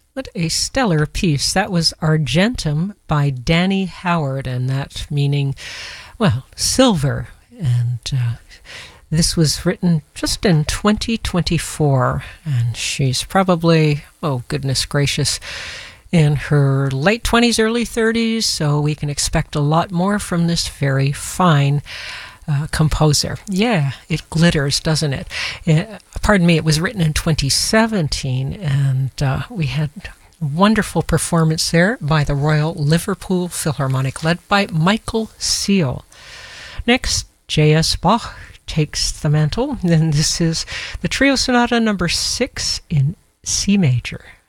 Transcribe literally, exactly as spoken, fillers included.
What a stellar piece. That was Argentum by Danny Howard, and that meaning, well, silver. And uh, this was written just in twenty twenty-four, and she's probably, oh goodness gracious, in her late twenties, early thirties, so we can expect a lot more from this very fine uh, composer. Yeah, it glitters, doesn't it? it? Pardon me, it was written in twenty seventeen, and uh, we had a wonderful performance there by the Royal Liverpool Philharmonic, led by Michael Seal. Next, J S. Bach takes the mantle, and this is the Trio Sonata number six in C major.